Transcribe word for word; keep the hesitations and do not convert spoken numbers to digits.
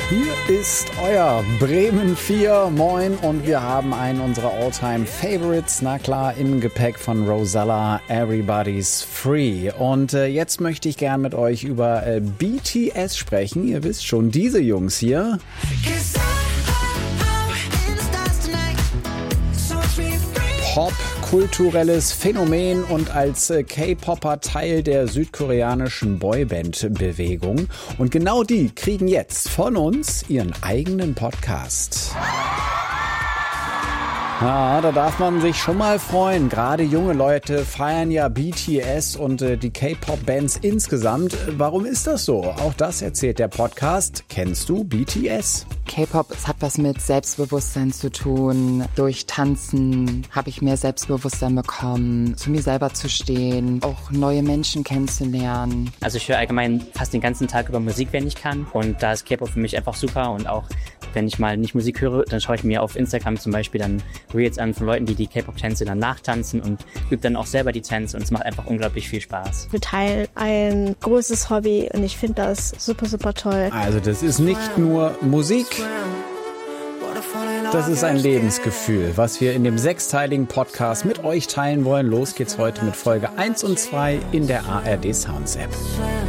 Hier ist euer Bremen vier, moin, und wir haben einen unserer All-Time-Favorites, na klar, im Gepäck von Rosella, Everybody's Free. Und äh, jetzt möchte ich gern mit euch über äh, B T S sprechen. Ihr wisst schon, diese Jungs hier. Pop-kulturelles Phänomen und als K-Popper Teil der südkoreanischen Boyband-Bewegung. Und genau die kriegen jetzt von uns ihren eigenen Podcast. Ja, da darf man sich schon mal freuen. Gerade junge Leute feiern ja B T S und äh, die K-Pop-Bands insgesamt. Warum ist das so? Auch das erzählt der Podcast. Kennst du B T S? K-Pop, es hat was mit Selbstbewusstsein zu tun. Durch Tanzen habe ich mehr Selbstbewusstsein bekommen, zu mir selber zu stehen, auch neue Menschen kennenzulernen. Also ich höre allgemein fast den ganzen Tag über Musik, wenn ich kann. Und da ist K-Pop für mich einfach super. Und auch wenn ich mal nicht Musik höre, dann schaue ich mir auf Instagram zum Beispiel dann Reels an von Leuten, die die K-Pop-Tänze dann nachtanzen und übe dann auch selber die Tänze. Und es macht einfach unglaublich viel Spaß. Wir teilen ein großes Hobby und ich finde das super, super toll. Also das ist nicht nur Musik. Das ist ein Lebensgefühl, was wir in dem sechsteiligen Podcast mit euch teilen wollen. Los geht's heute mit Folge eins und zwei in der A R D Sounds App.